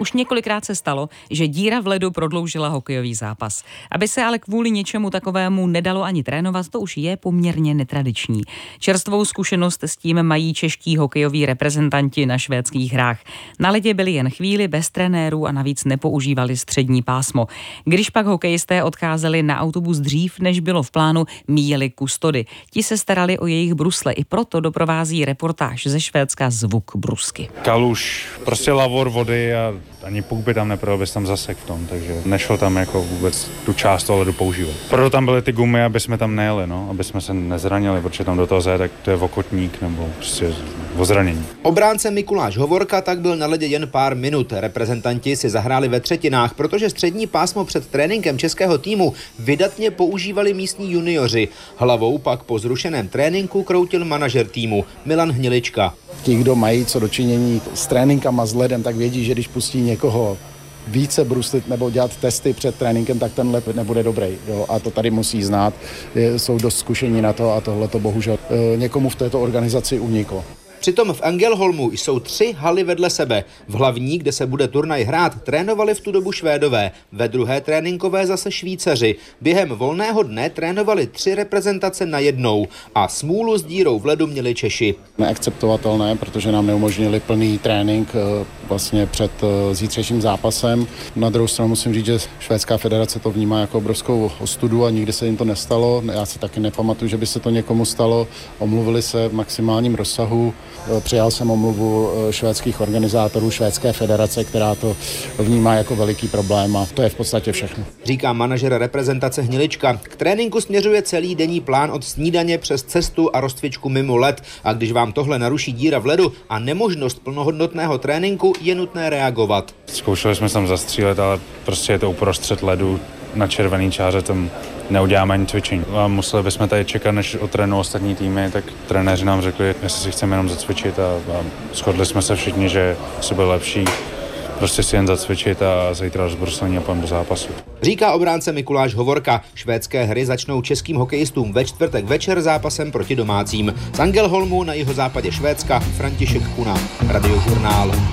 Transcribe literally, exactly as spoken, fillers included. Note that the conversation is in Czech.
Už několikrát se stalo, že díra v ledu prodloužila hokejový zápas. Aby se ale kvůli něčemu takovému nedalo ani trénovat, to už je poměrně netradiční. Čerstvou zkušenost s tím mají čeští hokejoví reprezentanti na švédských hrách. Na ledě byli jen chvíli bez trenérů a navíc nepoužívali střední pásmo. Když pak hokejisté odcházeli na autobus dřív, než bylo v plánu, míjeli kustody. Ti se starali o jejich brusle, i proto doprovází reportáž ze Švédska Zvuk brusky. Kaluž, prostě lavor vody a ani puk by tam neprojel, bys tam zasek v tom, takže nešlo tam jako vůbec tu část toho ledu používat. Proto tam byly ty gumy, aby jsme tam nejeli, no, aby jsme se nezranili, protože tam do toho zajít, tak to je okotník nebo prostě o zranění. Obránce Mikuláš Hovorka tak byl na ledě jen pár minut. Reprezentanti si zahráli ve třetinách, protože střední pásmo před tréninkem českého týmu vydatně používali místní junioři. Hlavou pak po zrušeném tréninku kroutil manažer týmu Milan Hnilička. Ti, kdo mají co dočinění s tréninkama s ledem, tak vědí, že když pustí někoho více bruslit nebo dělat testy před tréninkem, tak ten led nebude dobrý. Jo? A to tady musí znát. Jsou dost zkušení na to a tohle to bohužel někomu v této organizaci uniklo. Přitom v Ängelholmu jsou tři haly vedle sebe. V hlavní, kde se bude turnaj hrát, trénovali v tu dobu Švédové, ve druhé tréninkové zase Švýcaři. Během volného dne trénovali tři reprezentace najednou a smůlu s dírou v ledu měli Češi. Neakceptovatelné, protože nám neumožnili plný trénink vlastně před zítřejším zápasem. Na druhou stranu musím říct, že Švédská federace to vnímá jako obrovskou ostudu a nikdy se jim to nestalo. Já si taky nepamatuju, že by se to někomu stalo. Omluvili se v maximálním rozsahu. Přijal jsem omluvu švédských organizátorů Švédské federace, která to vnímá jako veliký problém a to je v podstatě všechno. Říká manažer reprezentace Hnilička. K tréninku směřuje celý denní plán od snídaně přes cestu a rozcvičku mimo led. A když vám tohle naruší díra v ledu a nemožnost plnohodnotného tréninku, je nutné reagovat. Zkoušeli jsme tam zastřílet, ale prostě je to uprostřed ledu na červený čáře, tam neuděláme ani cvičení. A museli bychom tady čekat, než otrénují ostatní týmy, tak trenéři nám řekli, jestli si chceme jenom zacvičit a, a shodli jsme se všichni, že se bude lepší prostě si jen zacvičit a zítra rozbruslení a půjdeme do zápasu. Říká obránce Mikuláš Hovorka. Švédské hry začnou českým hokejistům ve čtvrtek večer zápasem proti domácím. Z Ängelholmu na jihozápadě Švédska František Kuna, Radiožurnál.